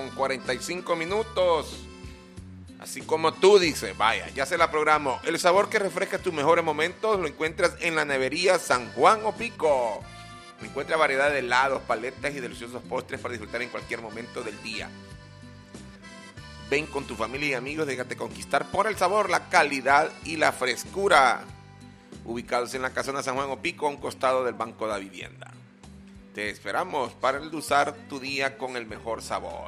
con 45 minutos. Así como tú dices, vaya, ya se la programo. El sabor que refresca tus mejores momentos lo encuentras en la nevería San Juan Opico. Encuentra variedad de helados, paletas y deliciosos postres para disfrutar en cualquier momento del día. Ven con tu familia y amigos, déjate conquistar por el sabor, la calidad y la frescura. Ubicados en la casona San Juan Opico, a un costado del Banco de la Vivienda. Te esperamos para endulzar tu día con el mejor sabor.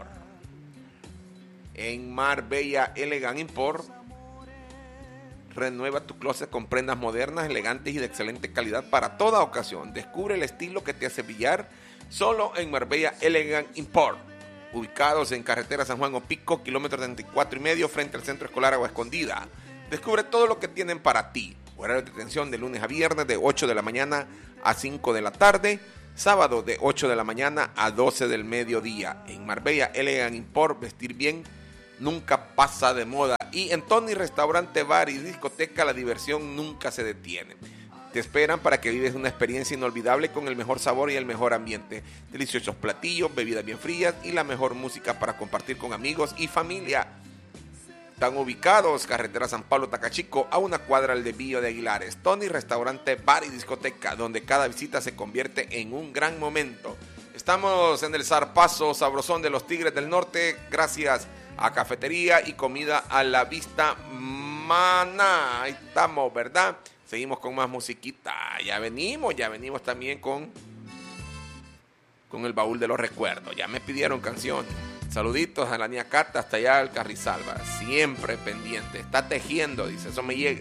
En Marbella Elegant Import, renueva tu closet con prendas modernas, elegantes y de excelente calidad para toda ocasión. Descubre el estilo que te hace brillar solo en Marbella Elegant Import. Ubicados en carretera San Juan Opico, kilómetro 34 y medio, frente al Centro Escolar Agua Escondida. Descubre todo lo que tienen para ti. Horario de atención de lunes a viernes de 8 de la mañana a 5 de la tarde. Sábado de 8 de la mañana a 12 del mediodía. En Marbella Elegant Import, vestir bien nunca pasa de moda. Y en Tony Restaurante, Bar y Discoteca, la diversión nunca se detiene. Te esperan para que vives una experiencia inolvidable con el mejor sabor y el mejor ambiente. Deliciosos platillos, bebidas bien frías y la mejor música para compartir con amigos y familia. Están ubicados carretera San Pablo Tacachico, a una cuadra del desvío de Aguilares. Tony Restaurante, Bar y Discoteca, donde cada visita se convierte en un gran momento. Estamos en el zarpazo sabrosón de los Tigres del Norte, gracias a Cafetería y Comida a la Vista Maná. Ahí estamos, ¿verdad? Seguimos con más musiquita. Ya venimos también con el baúl de los recuerdos. Ya me pidieron canción. Saluditos a la niña Cata hasta allá al Carrizalba. Siempre pendiente. Está tejiendo, dice. Eso me llega.